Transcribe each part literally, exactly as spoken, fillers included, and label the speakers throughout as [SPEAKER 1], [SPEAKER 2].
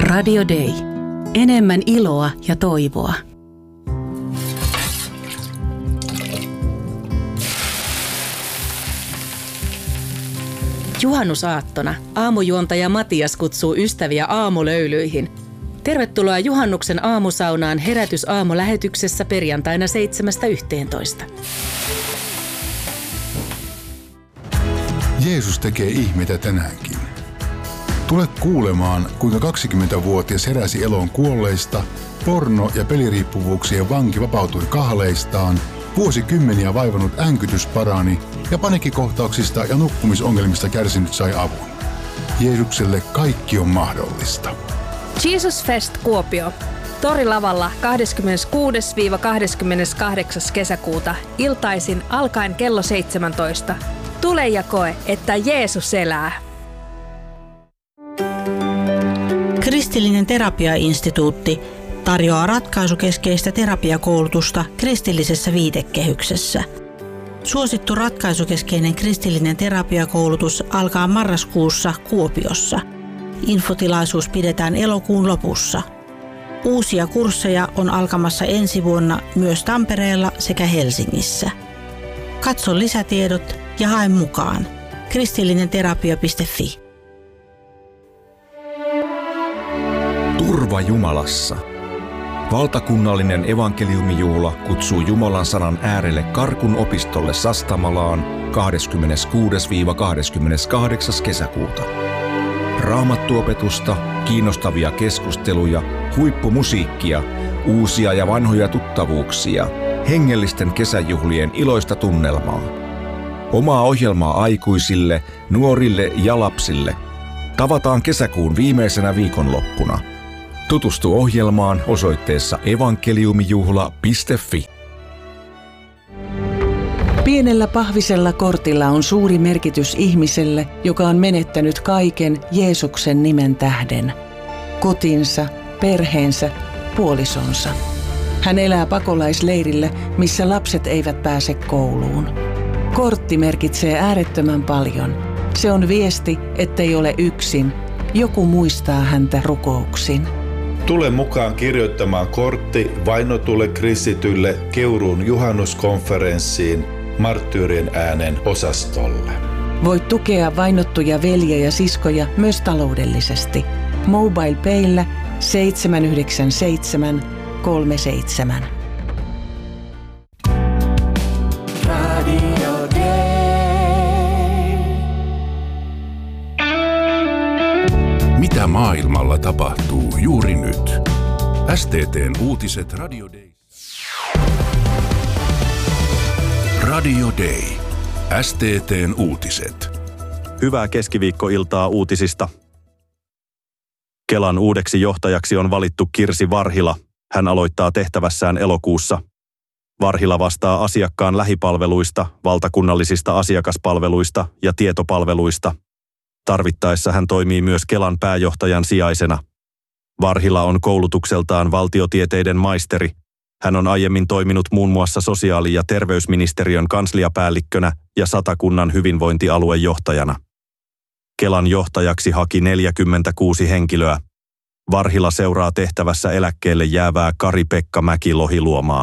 [SPEAKER 1] Radio Day. Enemmän iloa ja toivoa. Juhannusaattona aamujuontaja Matias kutsuu ystäviä aamulöylyihin. Tervetuloa juhannuksen aamusaunaan Herätysaamu-lähetyksessä perjantaina seitsemästä yhteentoista.
[SPEAKER 2] Jeesus tekee ihmeitä tänäänkin. Tule kuulemaan, kuinka kaksikymmentävuotias heräsi eloon kuolleista, porno- ja peliriippuvuuksien vanki vapautui kahleistaan, vuosikymmeniä vaivannut änkytys parani ja paniikkikohtauksista ja nukkumisongelmista kärsinyt sai avun. Jeesukselle kaikki on mahdollista.
[SPEAKER 3] Jesus Fest Kuopio. Torilavalla kahdeskymmeneskuudes kahdeskymmeneskahdeksas kesäkuuta iltaisin alkaen kello seitsemäntoista. Tule ja koe, että Jeesus elää.
[SPEAKER 4] Kristillinen terapiainstituutti tarjoaa ratkaisukeskeistä terapiakoulutusta kristillisessä viitekehyksessä. Suosittu ratkaisukeskeinen kristillinen terapiakoulutus alkaa marraskuussa Kuopiossa. Infotilaisuus pidetään elokuun lopussa. Uusia kursseja on alkamassa ensi vuonna myös Tampereella sekä Helsingissä. Katso lisätiedot ja hae mukaan. kristillinenterapia piste fi.
[SPEAKER 5] Turva Jumalassa. Valtakunnallinen evankeliumijuhla kutsuu Jumalan sanan äärelle Karkun opistolle Sastamalaan kahdeskymmeneskuudes kahdeskymmeneskahdeksas kesäkuuta. Raamattuopetusta, kiinnostavia keskusteluja, huippumusiikkia, uusia ja vanhoja tuttavuuksia, hengellisten kesäjuhlien iloista tunnelmaa. Omaa ohjelmaa aikuisille, nuorille ja lapsille. Tavataan kesäkuun viimeisenä viikonloppuna. Tutustu ohjelmaan osoitteessa evankeliumijuhla piste fi.
[SPEAKER 6] Pienellä pahvisella kortilla on suuri merkitys ihmiselle, joka on menettänyt kaiken Jeesuksen nimen tähden. Kotinsa, perheensä, puolisonsa. Hän elää pakolaisleirillä, missä lapset eivät pääse kouluun. Kortti merkitsee äärettömän paljon. Se on viesti, ettei ole yksin. Joku muistaa häntä rukouksin.
[SPEAKER 7] Tule mukaan kirjoittamaan kortti vainotulle kristitylle Keuruun juhannuskonferenssiin Marttyyrien äänen osastolle.
[SPEAKER 6] Voit tukea vainottuja veljiä ja siskoja myös taloudellisesti. MobilePaylla seitsemän yhdeksän seitsemän kolme seitsemän.
[SPEAKER 8] Radio Day.
[SPEAKER 2] Mitä maailmalla tapahtuu juuri nyt? S T T:n uutiset Radio Day. Radio Day. S T T:n uutiset.
[SPEAKER 9] Hyvää keskiviikkoiltaa uutisista. Kelan uudeksi johtajaksi on valittu Kirsi Varhila. Hän aloittaa tehtävässään elokuussa. Varhila vastaa asiakkaan lähipalveluista, valtakunnallisista asiakaspalveluista ja tietopalveluista. Tarvittaessa hän toimii myös Kelan pääjohtajan sijaisena. Varhila on koulutukseltaan valtiotieteiden maisteri. Hän on aiemmin toiminut muun muassa sosiaali- ja terveysministeriön kansliapäällikkönä ja Satakunnan hyvinvointialuejohtajana. Kelan johtajaksi haki neljäkymmentäkuusi henkilöä. Varhila seuraa tehtävässä eläkkeelle jäävää Kari-Pekka Mäki-Lohiluomaa.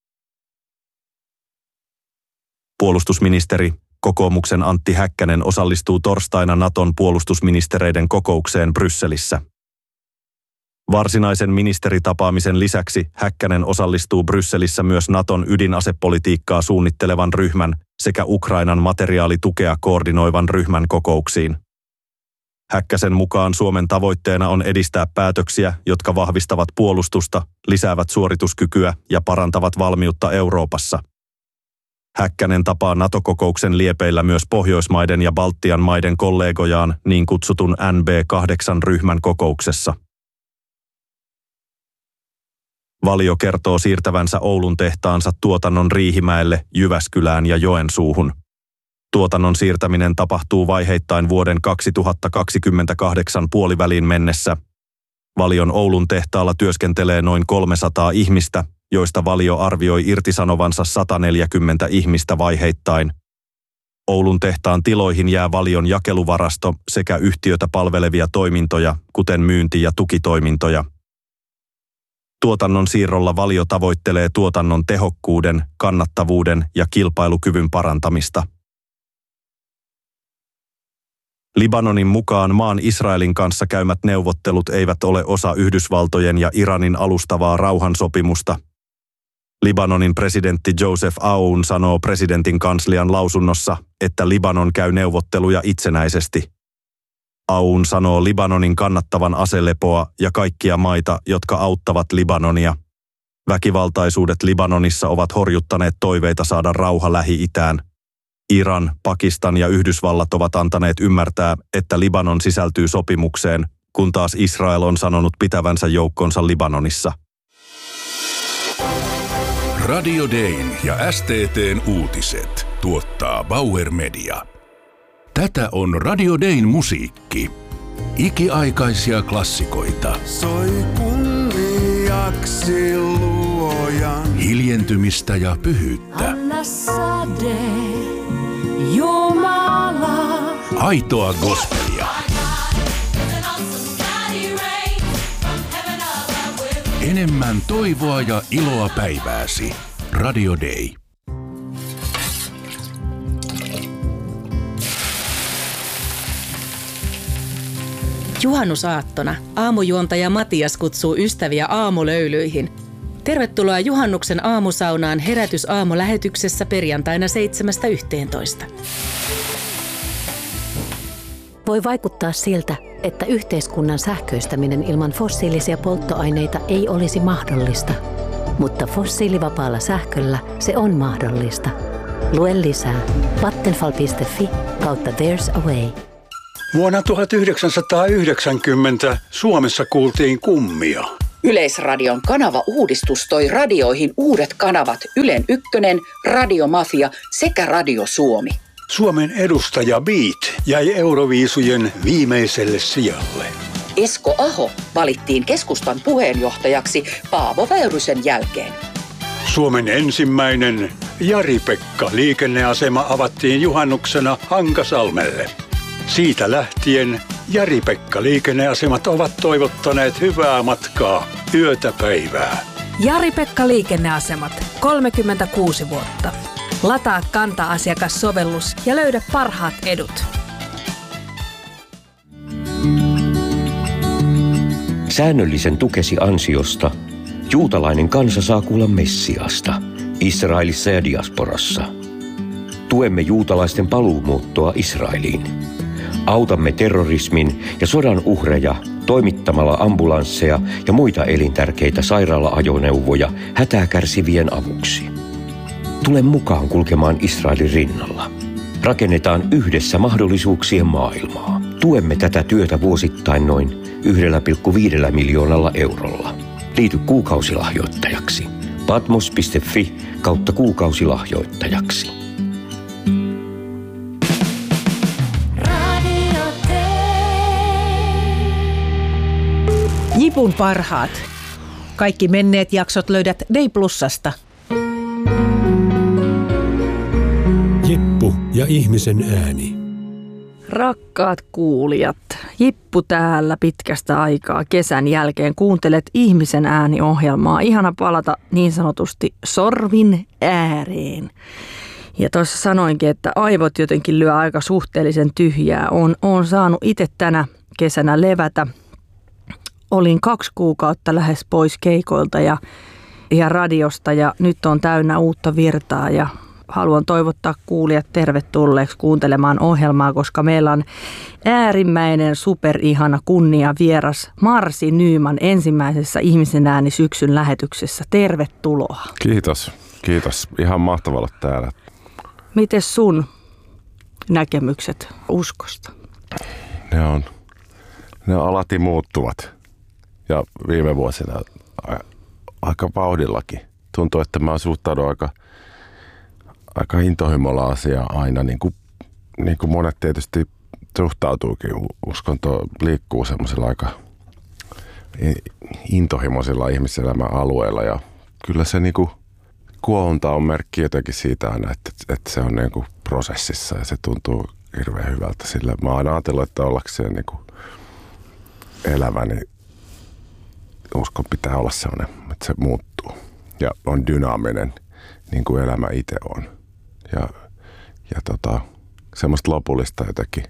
[SPEAKER 9] Puolustusministeri, kokoomuksen Antti Häkkänen osallistuu torstaina Naton puolustusministereiden kokoukseen Brysselissä. Varsinaisen ministeritapaamisen lisäksi Häkkänen osallistuu Brysselissä myös Naton ydinasepolitiikkaa suunnittelevan ryhmän sekä Ukrainan materiaalitukea koordinoivan ryhmän kokouksiin. Häkkäsen mukaan Suomen tavoitteena on edistää päätöksiä, jotka vahvistavat puolustusta, lisäävät suorituskykyä ja parantavat valmiutta Euroopassa. Häkkänen tapaa NATO-kokouksen liepeillä myös Pohjoismaiden ja Baltian maiden kollegojaan niin kutsutun N B kahdeksan ryhmän kokouksessa. Valio kertoo siirtävänsä Oulun tehtaansa tuotannon Riihimäelle, Jyväskylään ja Joensuuhun. Tuotannon siirtäminen tapahtuu vaiheittain vuoden kaksituhattakaksikymmentäkahdeksan puoliväliin mennessä. Valion Oulun tehtaalla työskentelee noin kolmesataa ihmistä, joista Valio arvioi irtisanovansa sata neljäkymmentä ihmistä vaiheittain. Oulun tehtaan tiloihin jää Valion jakeluvarasto sekä yhtiötä palvelevia toimintoja, kuten myynti- ja tukitoimintoja. Tuotannon siirrolla Valio tavoittelee tuotannon tehokkuuden, kannattavuuden ja kilpailukyvyn parantamista. Libanonin mukaan maan Israelin kanssa käymät neuvottelut eivät ole osa Yhdysvaltojen ja Iranin alustavaa rauhansopimusta. Libanonin presidentti Joseph Aoun sanoo presidentin kanslian lausunnossa, että Libanon käy neuvotteluja itsenäisesti. Aoun sanoo Libanonin kannattavan aselepoa ja kaikkia maita, jotka auttavat Libanonia. Väkivaltaisuudet Libanonissa ovat horjuttaneet toiveita saada rauha Lähi-itään. Iran, Pakistan ja Yhdysvallat ovat antaneet ymmärtää, että Libanon sisältyy sopimukseen, kun taas Israel on sanonut pitävänsä joukkonsa Libanonissa.
[SPEAKER 10] Radio Dayn ja S T T:n uutiset tuottaa Bauer Media. Tätä on Radio Dayn musiikki. Ikiaikaisia klassikoita.
[SPEAKER 11] Soi kunniaksi luojan.
[SPEAKER 10] Hiljentymistä ja pyhyyttä.
[SPEAKER 8] Anna sade, Jumala.
[SPEAKER 10] Aitoa gospelia. Enemmän toivoa ja iloa päivääsi. Radio Day.
[SPEAKER 1] Juhannusaattona aamujuontaja Matias kutsuu ystäviä aamulöylyihin. Tervetuloa juhannuksen aamusaunaan Herätys-aamulähetyksessä perjantaina seitsemästä yhteentoista.
[SPEAKER 12] Voi vaikuttaa siltä, että yhteiskunnan sähköistäminen ilman fossiilisia polttoaineita ei olisi mahdollista. Mutta fossiilivapaalla sähköllä se on mahdollista. Lue lisää vattenfall piste fi kautta There's a Way.
[SPEAKER 13] Vuonna tuhatyhdeksänsataayhdeksänkymmentä Suomessa kuultiin kummia.
[SPEAKER 14] Yleisradion kanava-uudistus toi radioihin uudet kanavat Ylen Ykkönen, Radiomafia sekä Radio Suomi.
[SPEAKER 13] Suomen edustaja Beat jäi Euroviisujen viimeiselle sijalle.
[SPEAKER 14] Esko Aho valittiin keskustan puheenjohtajaksi Paavo Väyrysen jälkeen.
[SPEAKER 13] Suomen ensimmäinen Jari-Pekka liikenneasema avattiin juhannuksena Hankasalmelle. Siitä lähtien Jari-Pekka liikenneasemat ovat toivottaneet hyvää matkaa yötä päivää.
[SPEAKER 3] Jari-Pekka liikenneasemat, kolmekymmentäkuusi vuotta. Lataa Kanta-asiakassovellus ja löydä parhaat edut.
[SPEAKER 15] Säännöllisen tukesi ansiosta juutalainen kansa saa kuulla Messiasta Israelissa ja diasporassa. Tuemme juutalaisten paluumuuttoa Israeliin. Autamme terrorismin ja sodan uhreja toimittamalla ambulansseja ja muita elintärkeitä sairaala-ajoneuvoja hätää kärsivien avuksi. Tule mukaan kulkemaan Israelin rinnalla. Rakennetaan yhdessä mahdollisuuksien maailmaa. Tuemme tätä työtä vuosittain noin yksi pilkku viisi miljoonalla eurolla. Liity kuukausilahjoittajaksi. patmos piste fi kautta kuukausilahjoittajaksi.
[SPEAKER 16] Jipun parhaat. Kaikki menneet jaksot löydät Day Plusasta.
[SPEAKER 17] Jippu ja ihmisen ääni.
[SPEAKER 18] Rakkaat kuulijat, Jippu täällä pitkästä aikaa kesän jälkeen. Kuuntelet ihmisen ääni-ohjelmaa. Ihana palata niin sanotusti sorvin ääreen. Ja tuossa sanoinkin, että aivot jotenkin lyö aika suhteellisen tyhjää. Olen, olen saanut itse tänä kesänä levätä. Olin kaksi kuukautta lähes pois keikoilta ja, ja radiosta ja nyt on täynnä uutta virtaa ja haluan toivottaa kuulijat tervetulleeksi kuuntelemaan ohjelmaa, koska meillä on äärimmäinen superihana kunnia vieras Marsi Nyman ensimmäisessä Ihmisen ääni syksyn lähetyksessä. Tervetuloa.
[SPEAKER 19] Kiitos, kiitos. Ihan mahtavaa olla täällä.
[SPEAKER 18] Mites sun näkemykset uskosta?
[SPEAKER 19] Ne on, ne on alati muuttuvat. Ja viime vuosina aika vauhdillakin. Tuntuu, että mä suhtaudun aika, aika intohimolla asiaa aina, niin kuin, niin kuin monet tietysti suhtautuukin. Uskonto liikkuu semmoisilla aika intohimoisilla ihmiselämän alueilla. Ja kyllä se niin kuin kuohunta on merkki jotenkin siitä aina, että, että se on niin kuin prosessissa ja se tuntuu hirveän hyvältä. Sillä mä oon aina ajatellut, että ollakseen niin kuin elävä, niin uskon pitää olla sellainen, että se muuttuu ja on dynaaminen, niin kuin elämä itse on. Ja, ja tota, semmoista lopullista jotenkin,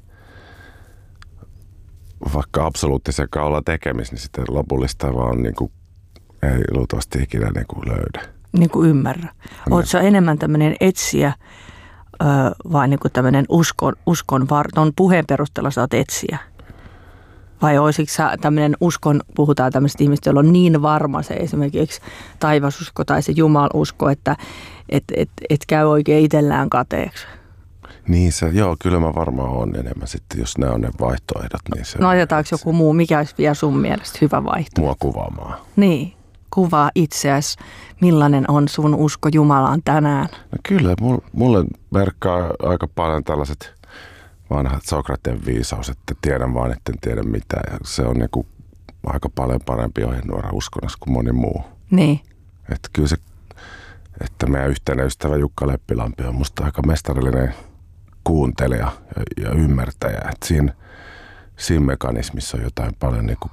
[SPEAKER 19] vaikka absoluuttisen olla tekemis, niin sitten lopullista vaan niin kuin, ei luultavasti ikinä niin kuin löydä.
[SPEAKER 18] Niin kuin ymmärrä. Oletko sä enemmän tämmöinen etsiä ö, vai niin kuin tämmöinen uskon, uskon var... Tuon puheen perusteella sä oot etsiä? Vai olisitko sä tämmöinen uskon, puhutaan tämmöistä ihmistä, jolla on niin varma se esimerkiksi taivasusko tai se jumalusko, että et, et, et käy oikein itsellään kateeksi?
[SPEAKER 19] Niin se, joo, kyllä mä varmaan on enemmän sitten, jos nämä on ne vaihtoehdot. Niin se
[SPEAKER 18] no otetaanko joku muu, mikä olisi vielä sun mielestä hyvä vaihtoehto?
[SPEAKER 19] Mua kuvaamaan.
[SPEAKER 18] Niin, kuvaa itseäsi, millainen on sun usko Jumalaan tänään?
[SPEAKER 19] No kyllä, mulle merkkaa aika paljon tällaiset vanhat Sokrateen viisaus, että tiedän vaan, etten tiedä mitään. Ja se on niinku aika paljon parempi ohjenuora uskonnossa kuin moni muu.
[SPEAKER 18] Niin.
[SPEAKER 19] Että kyllä se, että meidän yhteinen ystävä Jukka Leppilampi on musta aika mestarillinen kuuntelija ja, ja ymmärtäjä. Että siinä, siinä mekanismissa on jotain paljon niinku,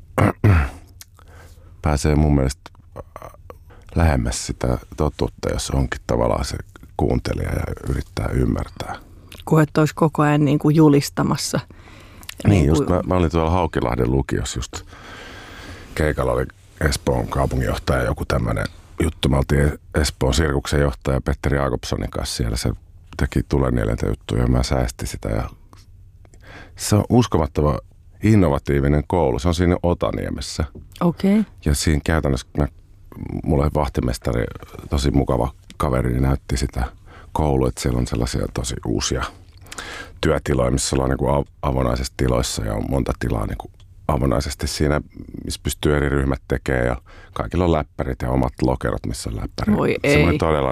[SPEAKER 19] pääsee mun mielestä lähemmäs sitä totuutta, jos onkin tavallaan se kuuntelija ja yrittää ymmärtää.
[SPEAKER 18] Kun et olisi koko ajan niin kuin julistamassa.
[SPEAKER 19] Niin, niin just mä, mä olin tuolla Haukilahden lukiossa just keikalla oli Espoon kaupunginjohtaja joku tämmöinen juttu. Me oltiin Espoon sirkuksen johtaja Petteri Jakobsonin kanssa siellä. Se teki Tulenielintä juttuja ja mä säästin sitä. Ja se on uskomattava innovatiivinen koulu. Se on siinä Otaniemessä.
[SPEAKER 18] Okei. Okay.
[SPEAKER 19] Ja siinä käytännössä mulle vahtimestari, tosi mukava kaveri, niin näytti sitä koulua, että siellä on sellaisia tosi uusia työtiloja, missä ollaan niin kuin avonaisissa tiloissa ja on monta tilaa niin kuin avonaisesti siinä, missä pystyy eri ryhmät tekemään ja kaikilla on läppärit ja omat lokerot, missä on läppäri.
[SPEAKER 18] Voi
[SPEAKER 19] semmoinen
[SPEAKER 18] ei.
[SPEAKER 19] todella